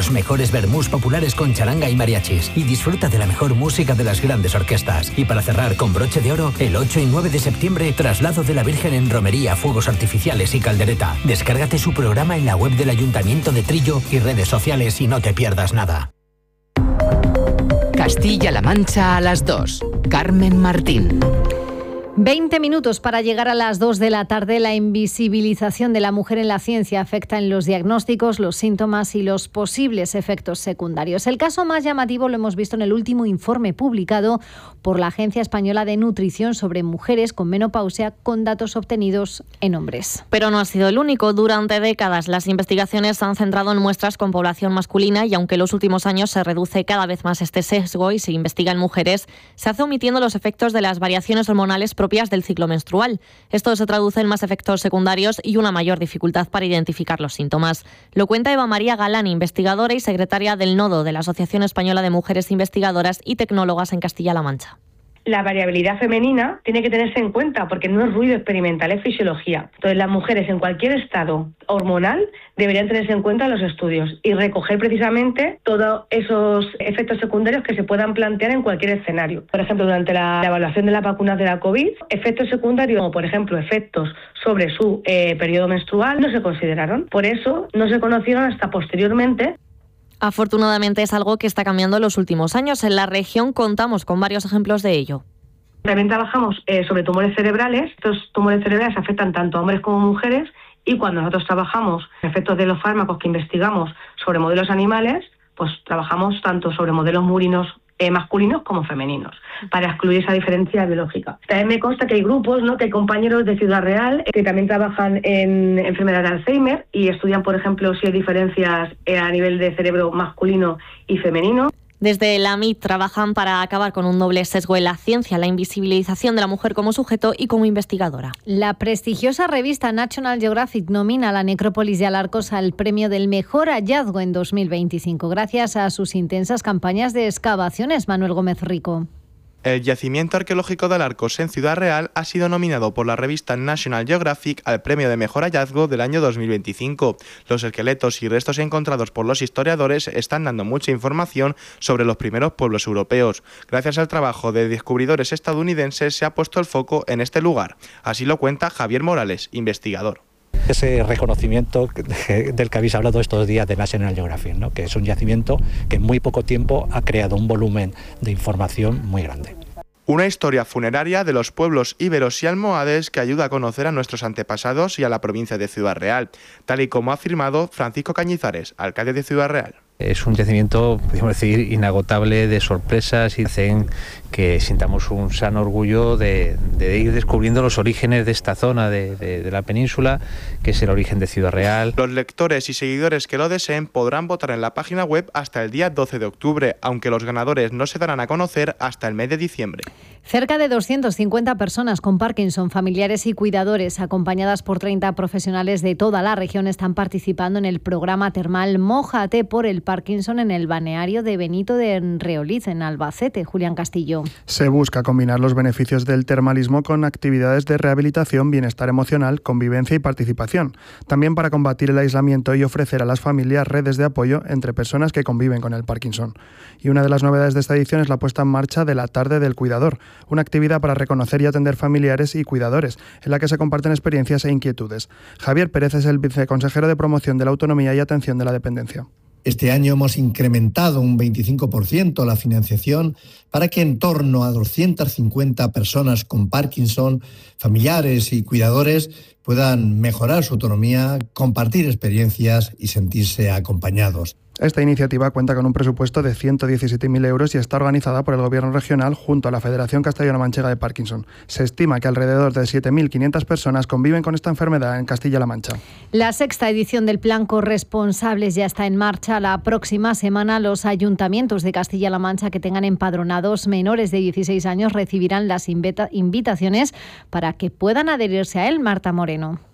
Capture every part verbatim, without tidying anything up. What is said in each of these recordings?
los mejores vermús populares con charanga y mariachis. Y disfruta de la mejor música de las grandes orquestas. Y para cerrar con broche de oro, el ocho y nueve de septiembre, traslado de la Virgen en romería, fuegos artificiales y caldereta. Descárgate su programa en la web del Ayuntamiento de Trillo y redes sociales y no te pierdas nada. Castilla-La Mancha a las dos. Carmen Martín. veinte minutos para llegar a las dos de la tarde. La invisibilización de la mujer en la ciencia afecta en los diagnósticos, los síntomas y los posibles efectos secundarios. El caso más llamativo lo hemos visto en el último informe publicado por la Agencia Española de Nutrición sobre mujeres con menopausia, con datos obtenidos en hombres. Pero no ha sido el único. Durante décadas las investigaciones se han centrado en muestras con población masculina y aunque en los últimos años se reduce cada vez más este sesgo y se investiga en mujeres, se hace omitiendo los efectos de las variaciones hormonales propias del ciclo menstrual. Esto se traduce en más efectos secundarios y una mayor dificultad para identificar los síntomas. Lo cuenta Eva María Galán, investigadora y secretaria del Nodo de la Asociación Española de Mujeres Investigadoras y Tecnólogas en Castilla-La Mancha. La variabilidad femenina tiene que tenerse en cuenta porque no es ruido experimental, es fisiología. Entonces las mujeres en cualquier estado hormonal deberían tenerse en cuenta en los estudios y recoger precisamente todos esos efectos secundarios que se puedan plantear en cualquier escenario. Por ejemplo, durante la, la evaluación de las vacunas de la COVID, efectos secundarios como por ejemplo efectos sobre su eh, periodo menstrual no se consideraron. Por eso no se conocieron hasta posteriormente. Afortunadamente es algo que está cambiando en los últimos años. En la región contamos con varios ejemplos de ello. También trabajamos eh, sobre tumores cerebrales. Estos tumores cerebrales afectan tanto a hombres como mujeres y cuando nosotros trabajamos efectos de los fármacos que investigamos sobre modelos animales, pues trabajamos tanto sobre modelos murinos eh, masculinos como femeninos, para excluir esa diferencia biológica. También me consta que hay grupos, ¿no?, que hay compañeros de Ciudad Real que también trabajan en enfermedad de Alzheimer y estudian, por ejemplo, si hay diferencias eh, a nivel de cerebro masculino y femenino. Desde la M I T trabajan para acabar con un doble sesgo en la ciencia, la invisibilización de la mujer como sujeto y como investigadora. La prestigiosa revista National Geographic nomina a la necrópolis de Alarcos al premio del mejor hallazgo en dos mil veinticinco, gracias a sus intensas campañas de excavaciones. Manuel Gómez Rico. El yacimiento arqueológico de Alarcos en Ciudad Real ha sido nominado por la revista National Geographic al premio de mejor hallazgo del año dos mil veinticinco. Los esqueletos y restos encontrados por los historiadores están dando mucha información sobre los primeros pueblos europeos. Gracias al trabajo de descubridores estadounidenses se ha puesto el foco en este lugar. Así lo cuenta Javier Morales, investigador. Ese reconocimiento del que habéis hablado estos días de National Geographic, ¿no?, que es un yacimiento que en muy poco tiempo ha creado un volumen de información muy grande. Una historia funeraria de los pueblos íberos y almohades que ayuda a conocer a nuestros antepasados y a la provincia de Ciudad Real, tal y como ha afirmado Francisco Cañizares, alcalde de Ciudad Real. Es un yacimiento, podemos decir, inagotable de sorpresas y hacen que sintamos un sano orgullo de, de ir descubriendo los orígenes de esta zona de, de, de la península, que es el origen de Ciudad Real. Los lectores y seguidores que lo deseen podrán votar en la página web hasta el día doce de octubre, aunque los ganadores no se darán a conocer hasta el mes de diciembre. Cerca de doscientas cincuenta personas con Parkinson, familiares y cuidadores, acompañadas por treinta profesionales de toda la región, están participando en el programa termal Mójate por el Parkinson en el balneario de Benito de Reoliz, en Albacete. Julián Castillo. Se busca combinar los beneficios del termalismo con actividades de rehabilitación, bienestar emocional, convivencia y participación. También para combatir el aislamiento y ofrecer a las familias redes de apoyo entre personas que conviven con el Parkinson. Y una de las novedades de esta edición es la puesta en marcha de la Tarde del Cuidador, una actividad para reconocer y atender familiares y cuidadores, en la que se comparten experiencias e inquietudes. Javier Pérez es el viceconsejero de Promoción de la Autonomía y Atención de la Dependencia. Este año hemos incrementado un veinticinco por ciento la financiación para que en torno a doscientas cincuenta personas con Parkinson, familiares y cuidadores, puedan mejorar su autonomía, compartir experiencias y sentirse acompañados. Esta iniciativa cuenta con un presupuesto de ciento diecisiete mil euros y está organizada por el Gobierno regional junto a la Federación Castellano-Manchega de Parkinson. Se estima que alrededor de siete mil quinientas personas conviven con esta enfermedad en Castilla-La Mancha. La sexta edición del Plan Corresponsables ya está en marcha. La próxima semana los ayuntamientos de Castilla-La Mancha que tengan empadronados menores de dieciséis años recibirán las invita- invitaciones para que puedan adherirse a él. Marta Moreno.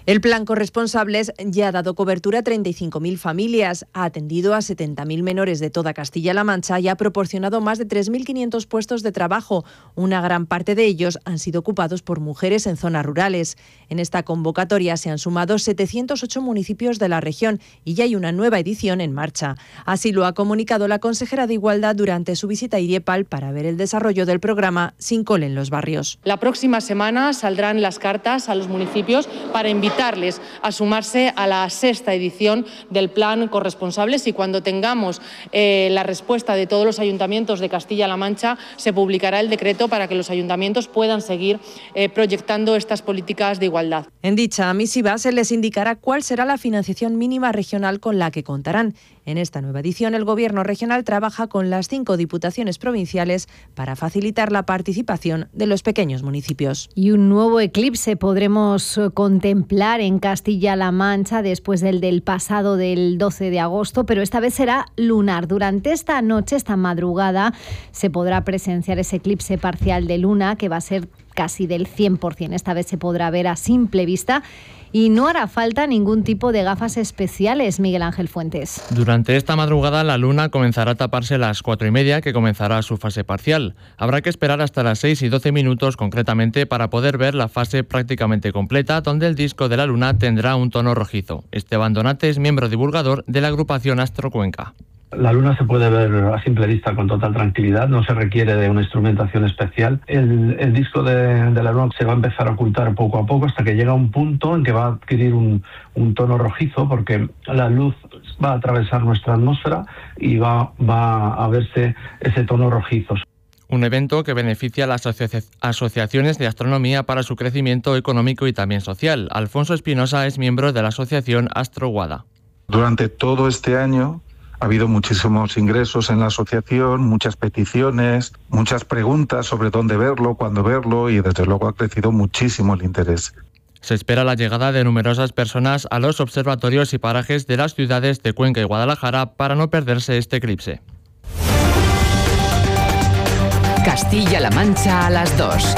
El plan Corresponsables ya ha dado cobertura a treinta y cinco mil familias, ha atendido a setenta mil menores de toda Castilla-La Mancha y ha proporcionado más de tres mil quinientos puestos de trabajo. Una gran parte de ellos han sido ocupados por mujeres en zonas rurales. En esta convocatoria se han sumado setecientos ocho municipios de la región y ya hay una nueva edición en marcha. Así lo ha comunicado la consejera de Igualdad durante su visita a Idiepal para ver el desarrollo del programa Sin Cole en los barrios. La próxima semana saldrán las cartas a los municipios para invitar a sumarse a la sexta edición del plan Corresponsables y cuando tengamos eh, la respuesta de todos los ayuntamientos de Castilla-La Mancha se publicará el decreto para que los ayuntamientos puedan seguir eh, proyectando estas políticas de igualdad. En dicha misiva se les indicará cuál será la financiación mínima regional con la que contarán. En esta nueva edición, el Gobierno regional trabaja con las cinco diputaciones provinciales para facilitar la participación de los pequeños municipios. Y un nuevo eclipse podremos contemplar en Castilla-La Mancha después del del pasado del doce de agosto, pero esta vez será lunar. Durante esta noche, esta madrugada, se podrá presenciar ese eclipse parcial de luna que va a ser casi del cien por ciento. Esta vez se podrá ver a simple vista y no hará falta ningún tipo de gafas especiales, Miguel Ángel Fuentes. Durante esta madrugada la luna comenzará a taparse a las cuatro y media, que comenzará su fase parcial. Habrá que esperar hasta las seis y doce minutos concretamente para poder ver la fase prácticamente completa, donde el disco de la luna tendrá un tono rojizo. Esteban Donate es miembro divulgador de la agrupación Astro Cuenca. La luna se puede ver a simple vista con total tranquilidad, no se requiere de una instrumentación especial. El, el disco de, de la luna se va a empezar a ocultar poco a poco hasta que llega a un punto en que va a adquirir un, un tono rojizo, porque la luz va a atravesar nuestra atmósfera y va, va a verse ese tono rojizo. Un evento que beneficia a las asocia- asociaciones de astronomía para su crecimiento económico y también social. Alfonso Espinosa es miembro de la asociación Astro Guada. Durante todo este año ha habido muchísimos ingresos en la asociación, muchas peticiones, muchas preguntas sobre dónde verlo, cuándo verlo y desde luego ha crecido muchísimo el interés. Se espera la llegada de numerosas personas a los observatorios y parajes de las ciudades de Cuenca y Guadalajara para no perderse este eclipse. Castilla-La Mancha a las dos.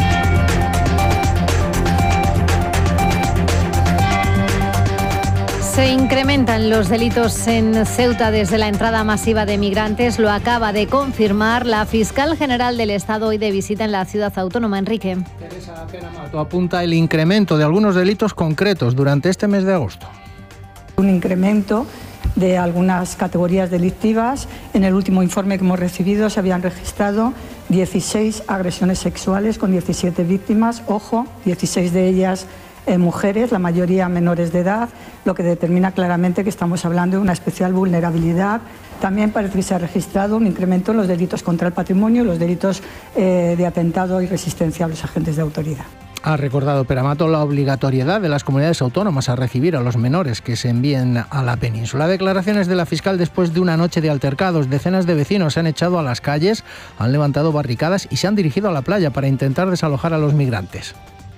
Se incrementan los delitos en Ceuta desde la entrada masiva de migrantes. Lo acaba de confirmar la fiscal general del Estado hoy de visita en la ciudad autónoma. Enrique. Teresa Penamato apunta el incremento de algunos delitos concretos durante este mes de agosto. Un incremento de algunas categorías delictivas. En el último informe que hemos recibido se habían registrado dieciséis agresiones sexuales con diecisiete víctimas. Ojo, dieciséis de ellas Eh, mujeres, la mayoría menores de edad, lo que determina claramente que estamos hablando de una especial vulnerabilidad. También parece que se ha registrado un incremento en los delitos contra el patrimonio y los delitos eh, de atentado y resistencia a los agentes de autoridad. Ha recordado Penamato la obligatoriedad de las comunidades autónomas a recibir a los menores que se envíen a la península. Declaraciones de la fiscal después de una noche de altercados. Decenas de vecinos se han echado a las calles, han levantado barricadas y se han dirigido a la playa para intentar desalojar a los migrantes.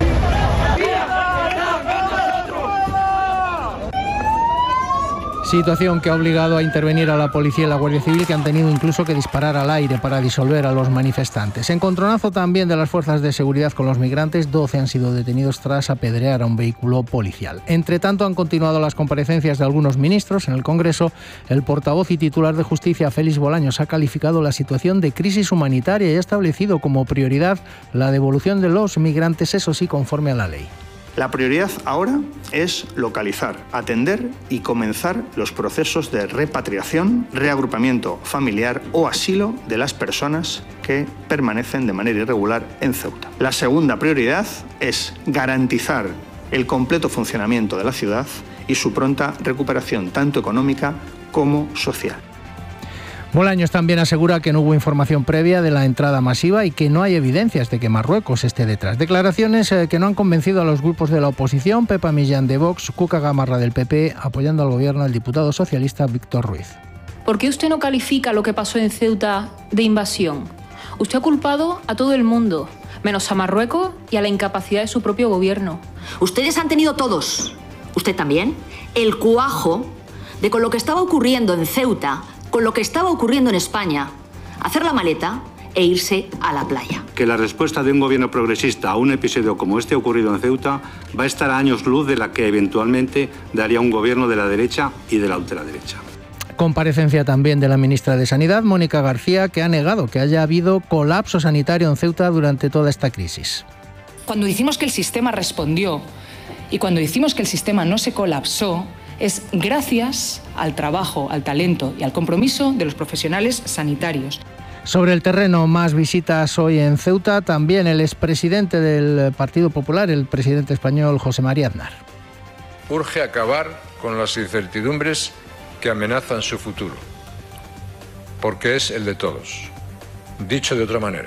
Situación que ha obligado a intervenir a la policía y la Guardia Civil, que han tenido incluso que disparar al aire para disolver a los manifestantes. Encontronazo también de las fuerzas de seguridad con los migrantes. doce han sido detenidos tras apedrear a un vehículo policial. Entre tanto, han continuado las comparecencias de algunos ministros en el Congreso. El portavoz y titular de Justicia, Félix Bolaños, ha calificado la situación de crisis humanitaria y ha establecido como prioridad la devolución de los migrantes, eso sí, conforme a la ley. La prioridad ahora es localizar, atender y comenzar los procesos de repatriación, reagrupamiento familiar o asilo de las personas que permanecen de manera irregular en Ceuta. La segunda prioridad es garantizar el completo funcionamiento de la ciudad y su pronta recuperación tanto económica como social. Bolaños también asegura que no hubo información previa de la entrada masiva y que no hay evidencias de que Marruecos esté detrás. Declaraciones que no han convencido a los grupos de la oposición. Pepa Millán de Vox, Cuca Gamarra del P P, apoyando al gobierno al diputado socialista Víctor Ruiz. ¿Por qué usted no califica lo que pasó en Ceuta de invasión? Usted ha culpado a todo el mundo, menos a Marruecos y a la incapacidad de su propio gobierno. Ustedes han tenido todos, usted también, el cuajo de con lo que estaba ocurriendo en Ceuta, con lo que estaba ocurriendo en España, hacer la maleta e irse a la playa. Que la respuesta de un gobierno progresista a un episodio como este ocurrido en Ceuta va a estar a años luz de la que eventualmente daría un gobierno de la derecha y de la ultraderecha. Comparecencia también de la ministra de Sanidad, Mónica García, que ha negado que haya habido colapso sanitario en Ceuta durante toda esta crisis. Cuando decimos que el sistema respondió y cuando decimos que el sistema no se colapsó, es gracias al trabajo, al talento y al compromiso de los profesionales sanitarios. Sobre el terreno, más visitas hoy en Ceuta, también el expresidente del Partido Popular, el presidente español José María Aznar. Urge acabar con las incertidumbres que amenazan su futuro, porque es el de todos. Dicho de otra manera,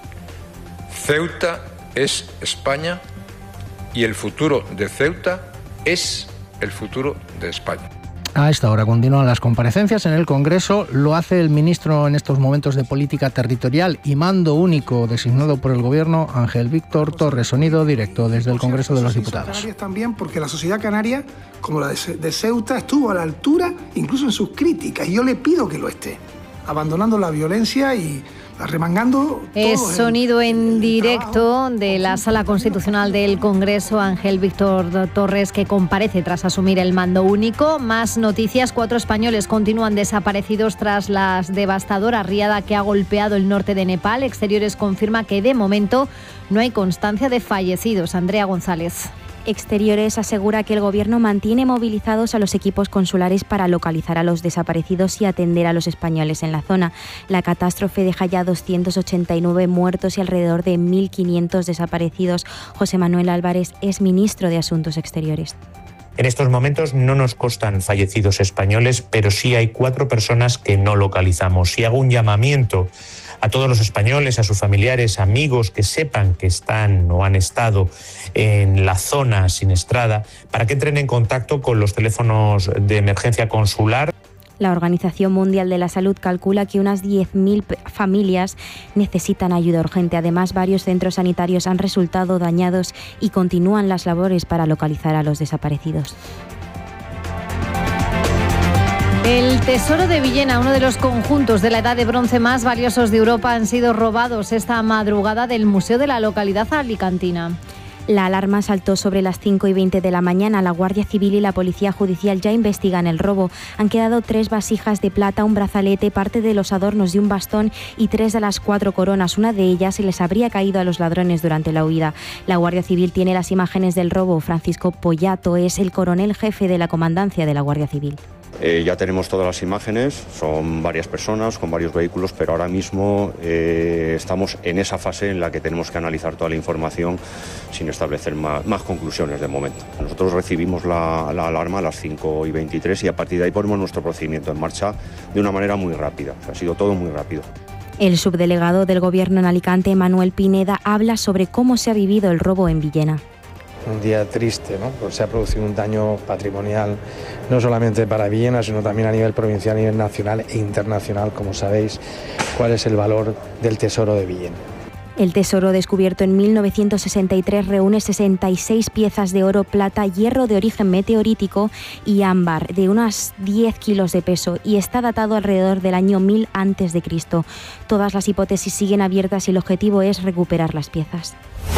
Ceuta es España y el futuro de Ceuta es el futuro de España. A esta hora continúan las comparecencias en el Congreso. Lo hace el ministro en estos momentos de Política Territorial y Mando Único designado por el Gobierno, Ángel Víctor Torres. Sonido directo desde el Congreso de los Diputados. También porque la sociedad canaria, como la de Ceuta, estuvo a la altura incluso en sus críticas. Y yo le pido que lo esté, abandonando la violencia y arremangando. Es sonido en directo de la Sala Constitucional del Congreso, Ángel Víctor Torres, que comparece tras asumir el mando único. Más noticias: cuatro españoles continúan desaparecidos tras la devastadora riada que ha golpeado el norte de Nepal. Exteriores confirma que de momento no hay constancia de fallecidos. Andrea González. Exteriores asegura que el Gobierno mantiene movilizados a los equipos consulares para localizar a los desaparecidos y atender a los españoles en la zona. La catástrofe deja ya doscientos ochenta y nueve muertos y alrededor de mil quinientos desaparecidos. José Manuel Álvarez es ministro de Asuntos Exteriores. En estos momentos no nos constan fallecidos españoles, pero sí hay cuatro personas que no localizamos. Y hago un llamamiento a todos los españoles, a sus familiares, amigos que sepan que están o han estado en la zona siniestrada, para que entren en contacto con los teléfonos de emergencia consular. La Organización Mundial de la Salud calcula que unas diez mil familias necesitan ayuda urgente. Además, varios centros sanitarios han resultado dañados y continúan las labores para localizar a los desaparecidos. El Tesoro de Villena, uno de los conjuntos de la Edad de Bronce más valiosos de Europa, han sido robados esta madrugada del museo de la localidad alicantina. La alarma saltó sobre las cinco y veinte de la mañana. La Guardia Civil y la Policía Judicial ya investigan el robo. Han quedado tres vasijas de plata, un brazalete, parte de los adornos de un bastón y tres de las cuatro coronas. Una de ellas se les habría caído a los ladrones durante la huida. La Guardia Civil tiene las imágenes del robo. Francisco Pollato es el coronel jefe de la comandancia de la Guardia Civil. Eh, ya tenemos todas las imágenes, son varias personas con varios vehículos, pero ahora mismo eh, estamos en esa fase en la que tenemos que analizar toda la información sin establecer más, más conclusiones de momento. Nosotros recibimos la, la alarma a las cinco y veintitrés y a partir de ahí ponemos nuestro procedimiento en marcha de una manera muy rápida. O sea, ha sido todo muy rápido. El subdelegado del Gobierno en Alicante, Manuel Pineda, habla sobre cómo se ha vivido el robo en Villena. Un día triste, ¿no? Porque se ha producido un daño patrimonial no solamente para Villena, sino también a nivel provincial, a nivel nacional e internacional. Como sabéis, cuál es el valor del Tesoro de Villena. El tesoro, descubierto en mil novecientos sesenta y tres, reúne sesenta y seis piezas de oro, plata, hierro de origen meteorítico y ámbar de unas diez kilos de peso y está datado alrededor del año mil antes de Cristo. Todas las hipótesis siguen abiertas y el objetivo es recuperar las piezas.